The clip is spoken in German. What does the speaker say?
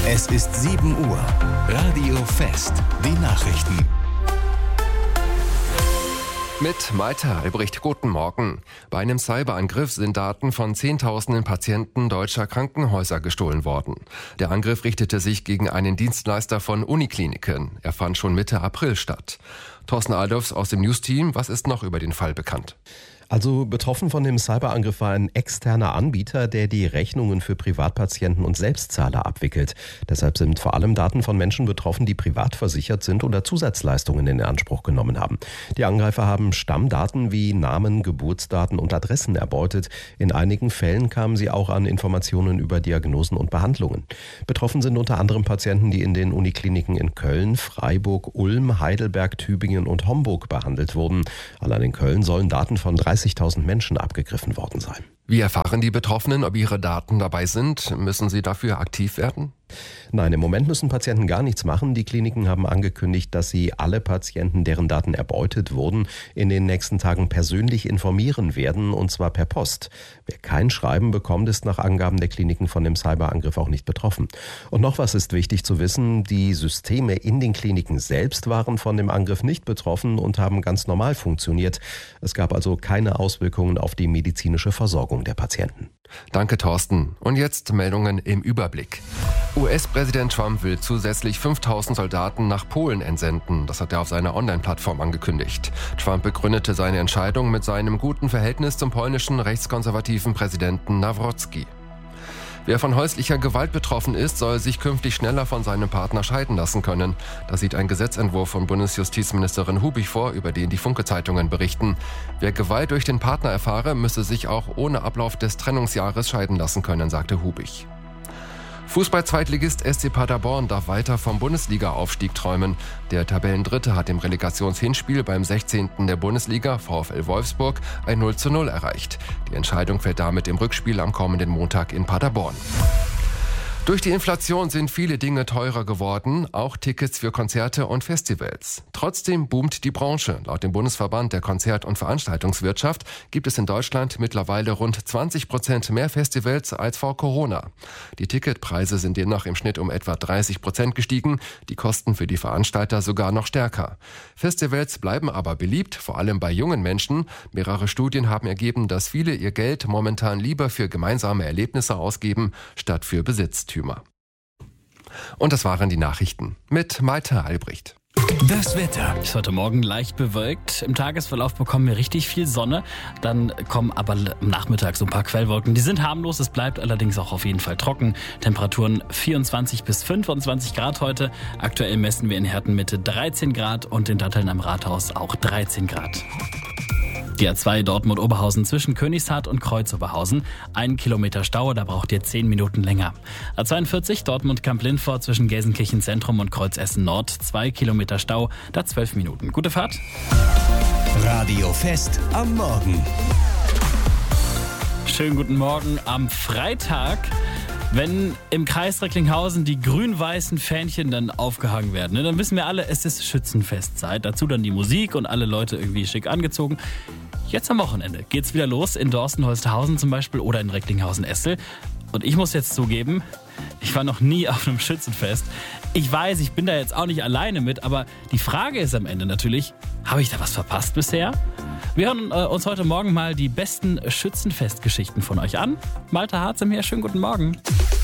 Es ist 7 Uhr. Radio Fest. Die Nachrichten. Mit Malte Albrecht, guten Morgen. Bei einem Cyberangriff sind Daten von Zehntausenden Patienten deutscher Krankenhäuser gestohlen worden. Der Angriff richtete sich gegen einen Dienstleister von Unikliniken. Er fand schon Mitte April statt. Thorsten Aldofs aus dem News-Team, was ist noch über den Fall bekannt? Also betroffen von dem Cyberangriff war ein externer Anbieter, der die Rechnungen für Privatpatienten und Selbstzahler abwickelt. Deshalb sind vor allem Daten von Menschen betroffen, die privat versichert sind oder Zusatzleistungen in Anspruch genommen haben. Die Angreifer haben Stammdaten wie Namen, Geburtsdaten und Adressen erbeutet. In einigen Fällen kamen sie auch an Informationen über Diagnosen und Behandlungen. Betroffen sind unter anderem Patienten, die in den Unikliniken in Köln, Freiburg, Ulm, Heidelberg, Tübingen und Homburg behandelt wurden. Allein in Köln sollen Daten von 30.000 Menschen abgegriffen worden sein. Wie erfahren die Betroffenen, ob ihre Daten dabei sind? Müssen sie dafür aktiv werden? Nein, im Moment müssen Patienten gar nichts machen. Die Kliniken haben angekündigt, dass sie alle Patienten, deren Daten erbeutet wurden, in den nächsten Tagen persönlich informieren werden, und zwar per Post. Wer kein Schreiben bekommt, ist nach Angaben der Kliniken von dem Cyberangriff auch nicht betroffen. Und noch was ist wichtig zu wissen: Die Systeme in den Kliniken selbst waren von dem Angriff nicht betroffen und haben ganz normal funktioniert. Es gab also keine Auswirkungen auf die medizinische Versorgung der Patienten. Danke, Thorsten. Und jetzt Meldungen im Überblick. US-Präsident Trump will zusätzlich 5.000 Soldaten nach Polen entsenden. Das hat er auf seiner Online-Plattform angekündigt. Trump begründete seine Entscheidung mit seinem guten Verhältnis zum polnischen rechtskonservativen Präsidenten Nawrocki. Wer von häuslicher Gewalt betroffen ist, soll sich künftig schneller von seinem Partner scheiden lassen können. Das sieht ein Gesetzentwurf von Bundesjustizministerin Hubich vor, über den die Funke-Zeitungen berichten. Wer Gewalt durch den Partner erfahre, müsse sich auch ohne Ablauf des Trennungsjahres scheiden lassen können, sagte Hubich. Fußball-Zweitligist SC Paderborn darf weiter vom Bundesliga-Aufstieg träumen. Der Tabellendritte hat im Relegationshinspiel beim 16. der Bundesliga, VfL Wolfsburg, ein 0:0 erreicht. Die Entscheidung fällt damit im Rückspiel am kommenden Montag in Paderborn. Durch die Inflation sind viele Dinge teurer geworden, auch Tickets für Konzerte und Festivals. Trotzdem boomt die Branche. Laut dem Bundesverband der Konzert- und Veranstaltungswirtschaft gibt es in Deutschland mittlerweile rund 20% mehr Festivals als vor Corona. Die Ticketpreise sind demnach im Schnitt um etwa 30% gestiegen, die Kosten für die Veranstalter sogar noch stärker. Festivals bleiben aber beliebt, vor allem bei jungen Menschen. Mehrere Studien haben ergeben, dass viele ihr Geld momentan lieber für gemeinsame Erlebnisse ausgeben, statt für Besitztümer. Und das waren die Nachrichten mit Malte Albrecht. Das Wetter. Ist heute Morgen leicht bewölkt. Im Tagesverlauf bekommen wir richtig viel Sonne. Dann kommen aber am Nachmittag so ein paar Quellwolken. Die sind harmlos, es bleibt allerdings auch auf jeden Fall trocken. Temperaturen 24 bis 25 Grad heute. Aktuell messen wir in Hertenmitte 13 Grad und in Datteln am Rathaus auch 13 Grad. Die A2 Dortmund-Oberhausen zwischen Königshardt und Kreuz-Oberhausen. 1 Kilometer Stau, da braucht ihr 10 Minuten länger. A42 Dortmund-Kamp-Lindfort zwischen Gelsenkirchen Zentrum und Kreuz-Essen Nord. 2 Kilometer Stau, da 12 Minuten. Gute Fahrt. Radio Fest am Morgen. Schönen guten Morgen am Freitag. Wenn im Kreis Recklinghausen die grün-weißen Fähnchen dann aufgehangen werden, dann wissen wir alle, es ist Schützenfestzeit. Dazu dann die Musik und alle Leute irgendwie schick angezogen. Jetzt am Wochenende geht's wieder los in Dorsten-Holsterhausen zum Beispiel oder in Recklinghausen-Essel. Und ich muss jetzt zugeben, ich war noch nie auf einem Schützenfest. Ich weiß, ich bin da jetzt auch nicht alleine mit, aber die Frage ist am Ende natürlich, habe ich da was verpasst bisher? Wir hören uns heute Morgen mal die besten Schützenfestgeschichten von euch an. Malte Harzem hier, schönen guten Morgen.